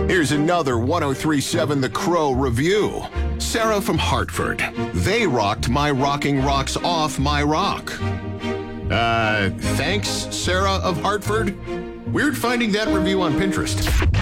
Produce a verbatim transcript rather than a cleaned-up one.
Here's another one oh three point seven The Crow review. Sarah from Hartford. They rocked my rocking rocks off my rock. Uh, thanks, Sarah of Hartford. Weird finding that review on Pinterest.